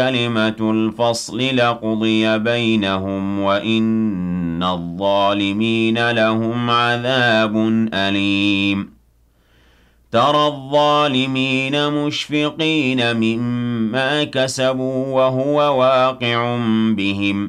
كلمة الفصل لقضي بينهم وإن الظالمين لهم عذاب أليم ترى الظالمين مشفقين مما كسبوا وهو واقع بهم